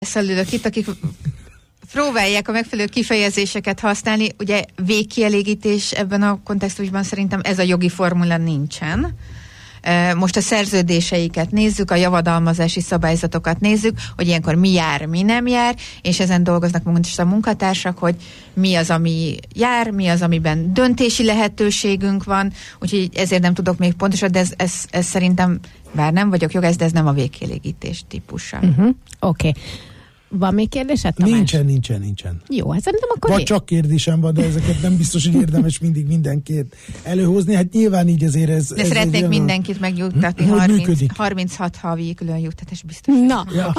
Szellődök itt, akik próbálják a megfelelő kifejezéseket használni. Ugye végkielégítés ebben a kontextusban szerintem ez a jogi formula nincsen. Most a szerződéseiket nézzük, a javadalmazási szabályzatokat nézzük, hogy ilyenkor mi jár, mi nem jár, és ezen dolgoznak most a munkatársak, hogy mi az, ami jár, mi az, amiben döntési lehetőségünk van, úgyhogy ezért nem tudok még pontosan, de ez szerintem, bár nem vagyok jogász, de ez nem a végkielégítés típusa. Oké. Van még kérdésed, Tamás? Nincsen. Jó, hát szerintem akkor... Vagy csak kérdésem van, de ezeket nem biztos, hogy érdemes mindig mindenkit előhozni. Hát nyilván így azért ez... De szeretnék mindenkit megjuttatni, 36 havi külön juttatás biztos. Na, ja.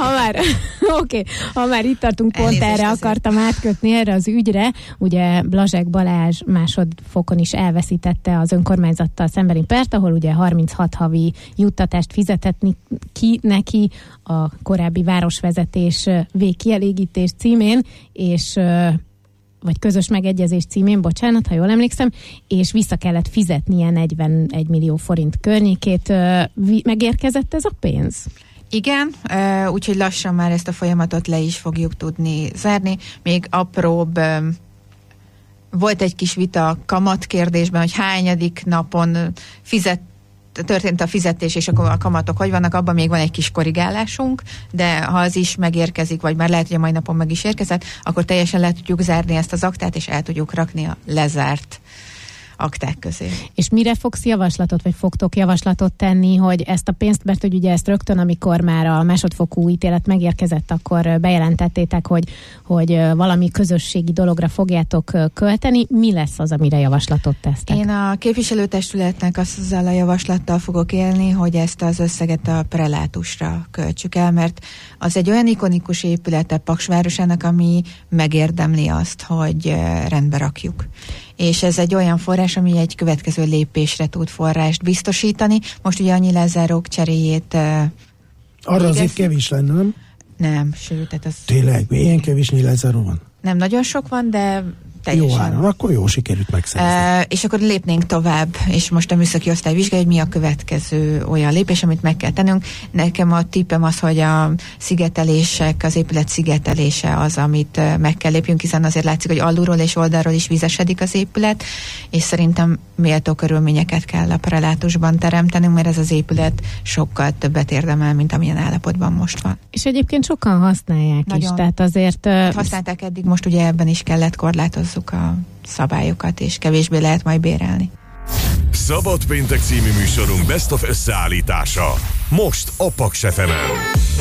Ha már itt tartunk, pont erre akartam átkötni, erre az ügyre. Ugye Blazsek Balázs másodfokon is elveszítette az önkormányzattal szembeni pert, ahol ugye 36 havi juttatást fizetett ki neki a korábbi városvezetés végkielégítés címén, és vagy közös megegyezés címén, bocsánat, ha jól emlékszem, és vissza kellett fizetnie 41 millió forint környékét. Megérkezett ez a pénz? Igen, úgyhogy lassan már ezt a folyamatot le is fogjuk tudni zárni. Még apróbb volt egy kis vita a kamat kérdésben, hogy hányadik napon történt a fizetés, és akkor a kamatok hogy vannak, abban még van egy kis korrigálásunk, de ha az is megérkezik, vagy már lehet, hogy a mai napon meg is érkezett, akkor teljesen le tudjuk zárni ezt az aktát, és el tudjuk rakni a lezárt akták közé. És mire fogsz javaslatot, vagy fogtok javaslatot tenni, hogy ezt a pénzt, mert hogy ugye ezt rögtön, amikor már a másodfokú ítélet megérkezett, akkor bejelentettétek, hogy valami közösségi dologra fogjátok költeni. Mi lesz az, amire javaslatot tesztek? Én a képviselőtestületnek azzal a javaslattal fogok élni, hogy ezt az összeget a prelátusra költsük el, mert az egy olyan ikonikus épülete Paks városának, ami megérdemli azt, hogy rendbe rakjuk. És ez egy olyan forrás, ami egy következő lépésre tud forrást biztosítani. Most ugye annyi lezárók cseréjét... Arra azért kevés lenne, nem? Nem, sőt, ez... Tényleg, ilyen kevés lezáró van? Nem nagyon sok van, de teljesen. Jó, akkor jó, sikerült megszerezni. És akkor lépnénk tovább, és most a műszaki osztály vizsgálja, hogy mi a következő olyan lépés, amit meg kell tennünk. Nekem a tippem az, hogy a szigetelések, az épület szigetelése az, amit meg kell lépjünk, hiszen azért látszik, hogy alulról és oldalról is vizesedik az épület, és szerintem méltó körülményeket kell a prelátusban teremtenünk, mert ez az épület sokkal többet érdemel, mint amilyen állapotban most van. És egyébként sokan használják nagyon is, tehát azért... Használták eddig, most ugye ebben is kellett korlátozni a szabályokat, és kevésbé lehet majd bérelni. Szabad péntek című műsorunk Best of összeállítása. Most a Paks FM-en.